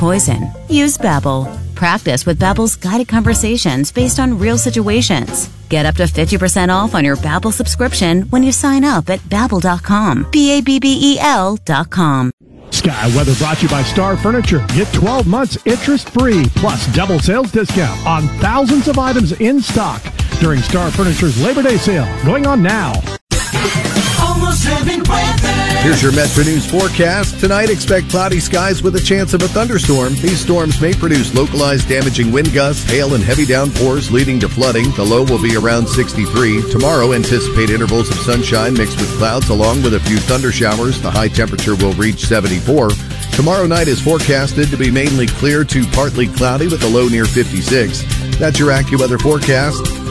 poison. Use Babbel. Practice with Babbel's guided conversations based on real situations. Get up to 50% off on your Babbel subscription when you sign up at Babbel.com. Babbel.com. Sky Weather brought to you by Star Furniture. Get 12 months interest-free, plus double sales discount on thousands of items in stock during Star Furniture's Labor Day sale, going on now. Here's your Metro News forecast. Tonight, expect cloudy skies with a chance of a thunderstorm. These storms may produce localized damaging wind gusts, hail, and heavy downpours leading to flooding. The low will be around 63. Tomorrow, anticipate intervals of sunshine mixed with clouds along with a few thunder showers. The high temperature will reach 74. Tomorrow night is forecasted to be mainly clear to partly cloudy with a low near 56. That's your AccuWeather forecast.